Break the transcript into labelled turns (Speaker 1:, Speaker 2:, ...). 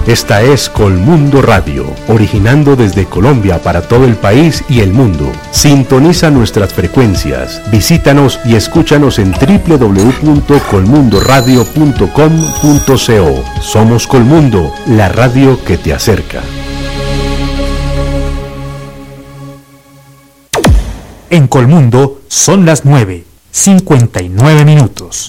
Speaker 1: Esta es Colmundo Radio, originando desde Colombia para todo el país y el mundo. Sintoniza nuestras frecuencias, visítanos y escúchanos en www.colmundoradio.com.co. Somos Colmundo, la radio que te acerca.
Speaker 2: En Colmundo son las 9:59.